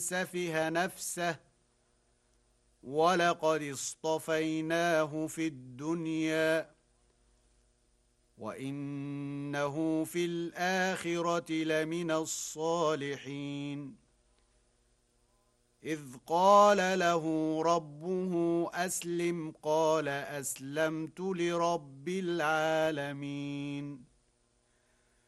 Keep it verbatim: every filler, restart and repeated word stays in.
سفه نفسه ولقد اصطفيناه في الدنيا وإنه في الآخرة لمن الصالحين إذ قال له ربه أسلم قال أسلمت لرب العالمين